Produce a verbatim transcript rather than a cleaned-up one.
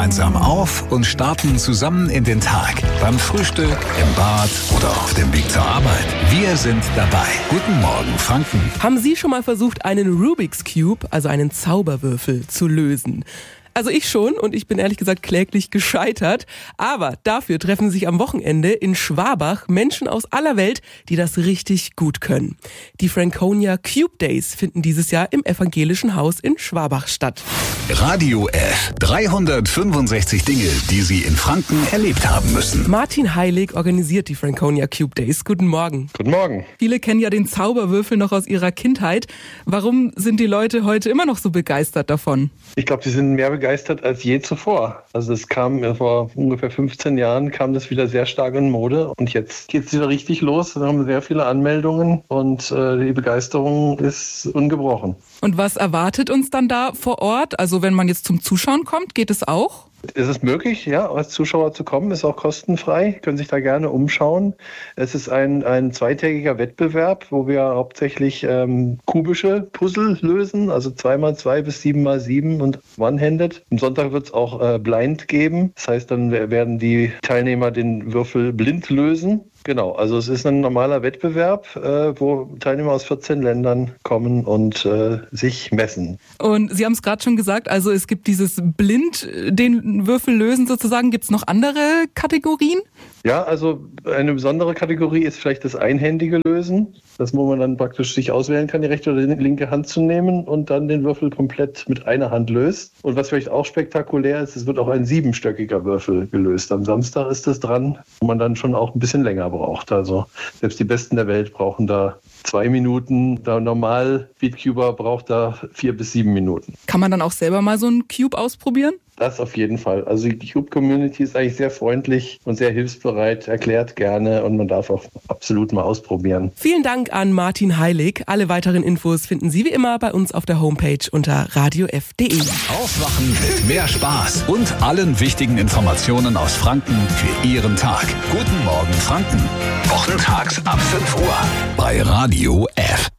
gemeinsam auf und starten zusammen in den Tag. Beim Frühstück, im Bad oder auf dem Weg zur Arbeit. Wir sind dabei. Guten Morgen, Franken. Haben Sie schon mal versucht, einen Rubik's Cube, also einen Zauberwürfel, zu lösen? Also ich schon und ich bin ehrlich gesagt kläglich gescheitert. Aber dafür treffen sich am Wochenende in Schwabach Menschen aus aller Welt, die das richtig gut können. Die Franconia Cube Days finden dieses Jahr im Evangelischen Haus in Schwabach statt. Radio F. dreihundertfünfundsechzig Dinge, die Sie in Franken erlebt haben müssen. Martin Heilig organisiert die Franconia Cube Days. Guten Morgen. Guten Morgen. Viele kennen ja den Zauberwürfel noch aus ihrer Kindheit. Warum sind die Leute heute immer noch so begeistert davon? Ich glaube, die sind mehr begeistert als je zuvor. Also es kam vor ungefähr fünfzehn Jahren, kam das wieder sehr stark in Mode und jetzt geht es wieder richtig los. Wir haben sehr viele Anmeldungen und äh, die Begeisterung ist ungebrochen. Und was erwartet uns dann da vor Ort? Also wenn man jetzt zum Zuschauen kommt, geht es auch? Es ist möglich, ja, als Zuschauer zu kommen, ist auch kostenfrei, können sich da gerne umschauen. Es ist ein, ein zweitägiger Wettbewerb, wo wir hauptsächlich ähm, kubische Puzzle lösen, also zwei mal zwei bis sieben mal sieben und One-Handed. Am Sonntag wird es auch äh, blind geben, das heißt, dann werden die Teilnehmer den Würfel blind lösen. Genau, also es ist ein normaler Wettbewerb, äh, wo Teilnehmer aus vierzehn Ländern kommen und äh, sich messen. Und Sie haben es gerade schon gesagt, also es gibt dieses blind den Würfel lösen sozusagen. Gibt es noch andere Kategorien? Ja, also eine besondere Kategorie ist vielleicht das einhändige Lösen, das wo man dann praktisch sich auswählen kann, die rechte oder die linke Hand zu nehmen und dann den Würfel komplett mit einer Hand löst. Und was vielleicht auch spektakulär ist, es wird auch ein siebenstöckiger Würfel gelöst. Am Samstag ist das dran, wo man dann schon auch ein bisschen länger braucht. Also selbst die Besten der Welt brauchen da zwei Minuten. Der normal Beatcuber braucht da vier bis sieben Minuten. Kann man dann auch selber mal so einen Cube ausprobieren? Das auf jeden Fall. Also die Cube-Community ist eigentlich sehr freundlich und sehr hilfsbereit, erklärt gerne und man darf auch absolut mal ausprobieren. Vielen Dank an Martin Heilig. Alle weiteren Infos finden Sie wie immer bei uns auf der Homepage unter radio f punkt de. Aufwachen mit mehr Spaß und allen wichtigen Informationen aus Franken für Ihren Tag. Guten Morgen, Franken. Wochentags ab fünf Uhr bei Radio F.